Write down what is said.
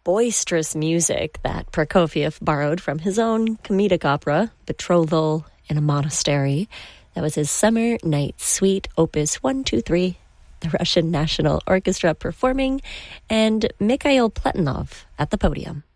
boisterous music that Prokofiev borrowed from his own comedic opera, Betrothal in a Monastery. That was his Summer Night Suite, Opus 123, the Russian National Orchestra performing, and Mikhail Pletinov at the podium.